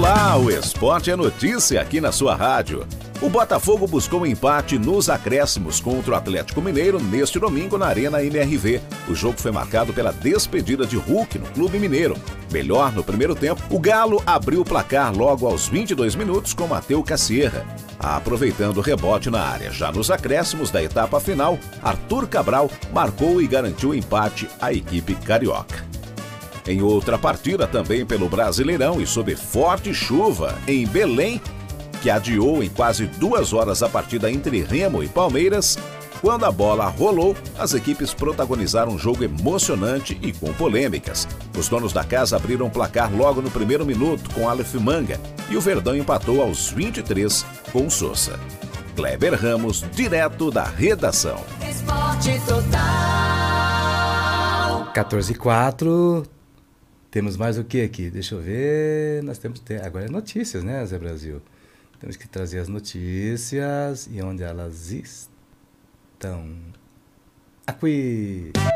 Olá, o esporte é notícia aqui na sua rádio. O Botafogo buscou um empate nos acréscimos contra o Atlético Mineiro neste domingo na Arena MRV. O jogo foi marcado pela despedida de Hulk no Clube Mineiro. Melhor no primeiro tempo, o Galo abriu o placar logo aos 22 minutos com Matheus Cassierra. Aproveitando o rebote na área, já nos acréscimos da etapa final, Arthur Cabral marcou e garantiu o empate à equipe carioca. Em outra partida, também pelo Brasileirão e sob forte chuva em Belém, que adiou em quase 2 horas a partida entre Remo e Palmeiras, quando a bola rolou, as equipes protagonizaram um jogo emocionante e com polêmicas. Os donos da casa abriram o placar logo no primeiro minuto com Aleph Manga e o Verdão empatou aos 23 com Sousa. Kleber Ramos, direto da redação. Esporte Total. 14h04. Temos mais o que aqui? Deixa eu ver. Nós temos. Agora é notícias, né, Zé Brasil? Temos que trazer as notícias e onde elas estão. Aqui.